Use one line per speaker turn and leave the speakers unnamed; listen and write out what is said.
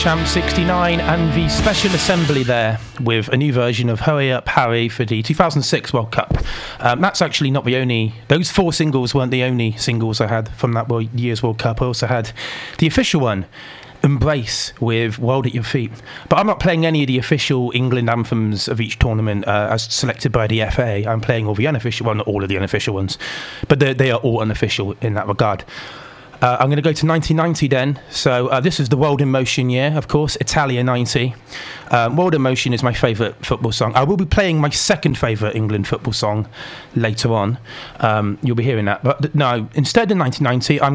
Deschamps 69 and the Special Assembly there with a new version of Hurry Up Harry for the 2006 World Cup. That's actually not the only... Those 4 singles weren't the only singles I had from that year's World Cup. I also had the official one, Embrace, with World at Your Feet. But I'm not playing any of the official England anthems of each tournament as selected by the FA. I'm playing all the unofficial, well, not all of the unofficial ones, but they are all unofficial in that regard. I'm going to go to 1990 then. So this is the World in Motion year, of course, Italia 90. World in Motion is my favourite football song. I will be playing my second favourite England football song later on. You'll be hearing that. But no, instead in 1990, I'm